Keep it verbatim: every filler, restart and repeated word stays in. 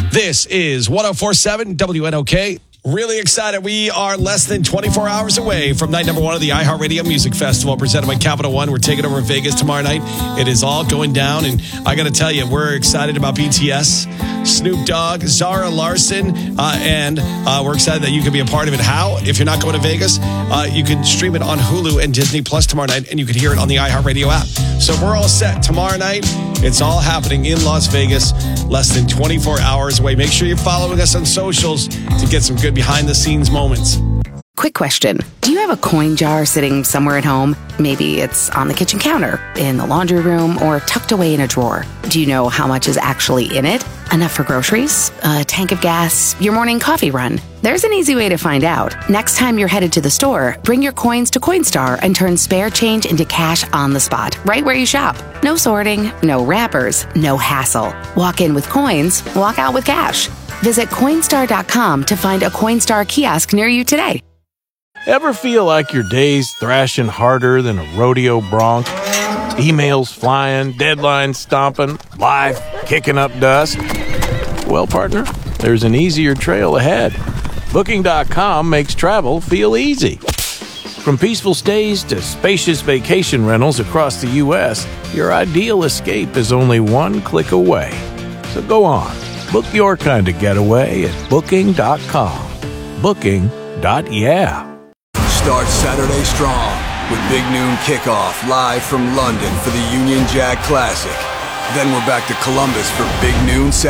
This is one oh four point seven W N O K. Really excited. We are less than twenty-four hours away from night number one of the iHeartRadio Music Festival presented by Capital One. We're taking over Vegas tomorrow night. It is all going down, and I got to tell you, we're excited about B T S, Snoop Dogg, Zara Larsson, uh, and uh, we're excited that you can be a part of it. How? If you're not going to Vegas, uh, you can stream it on Hulu and Disney Plus tomorrow night, and you can hear it on the iHeartRadio app. So we're all set. Tomorrow night, it's all happening in Las Vegas, less than twenty-four hours away. Make sure you're following us on socials to get some good behind-the-scenes moments. Quick question. Do you have a coin jar sitting somewhere at home? Maybe it's on the kitchen counter, in the laundry room, or tucked away in a drawer. Do you know how much is actually in it? Enough for groceries? A tank of gas? Your morning coffee run? There's an easy way to find out. Next time you're headed to the store, bring your coins to Coinstar and turn spare change into cash on the spot, right where you shop. No sorting, no wrappers, no hassle. Walk in with coins, walk out with cash. Visit Coinstar dot com to find a Coinstar kiosk near you today. Ever feel like your day's thrashing harder than a rodeo bronc? Emails flying, deadlines stomping, life kicking up dust? Well, partner, there's an easier trail ahead. Booking dot com makes travel feel easy. From peaceful stays to spacious vacation rentals across the U S, your ideal escape is only one click away. So go on, book your kind of getaway at Booking dot com. Booking. Yeah. Start Saturday strong with Big Noon Kickoff live from London for the Union Jack Classic. Then we're back to Columbus for Big Noon Saturday.